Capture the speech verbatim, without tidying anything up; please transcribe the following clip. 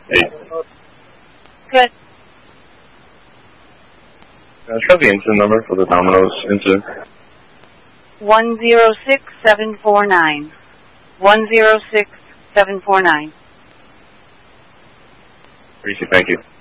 Eight. Good. Uh, try the incident number for the Domino's incident. One zero six seven four nine. One zero six seven four nine. Appreciate it. Thank you.